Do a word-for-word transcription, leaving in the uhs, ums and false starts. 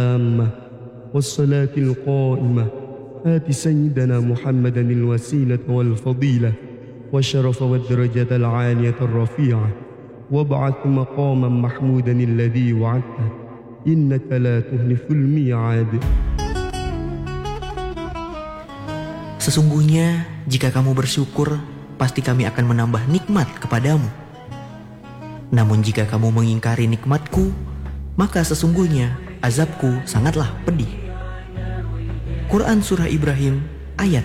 التامة والصلاة القائمة آت سيدنا محمدا الوسيلة والفضيلة والشرف والدرجة العالية الرفيعة وابعث مقاما محمودا الذي وعدته إنك لا تخلف الميعاد. Sesungguhnya jika kamu bersyukur, pasti kami akan menambah nikmat kepadamu. Namun jika kamu mengingkari nikmatku, maka sesungguhnya azabku sangatlah pedih. Quran Surah Ibrahim ayat